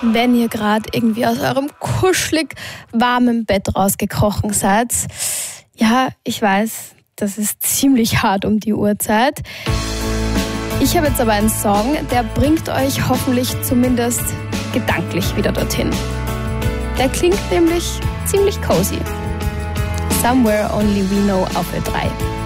wenn ihr gerade irgendwie aus eurem kuschelig warmen Bett rausgekrochen seid. Ja, ich weiß, das ist ziemlich hart um die Uhrzeit. Ich habe jetzt aber einen Song, der bringt euch hoffentlich zumindest gedanklich wieder dorthin. Der klingt nämlich ziemlich cozy. Somewhere Only We Know auf Ö3.